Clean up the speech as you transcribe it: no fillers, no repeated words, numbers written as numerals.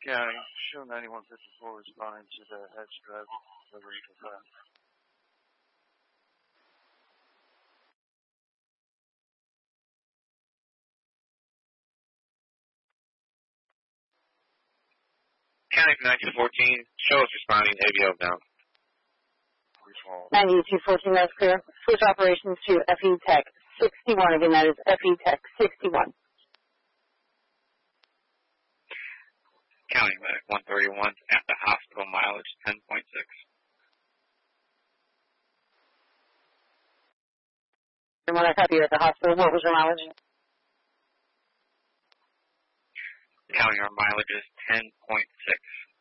County, show 9154 responding to the Hedge Drive delivery of that. County 9214, show us responding to ABO now. 9214, that's clear. Switch operations to FE Tech 61. Again, that is FE Tech 61. County Medic 131 at the hospital, mileage 10.6. And when I copy you at the hospital, what was your mileage? County, our mileage is 10.6.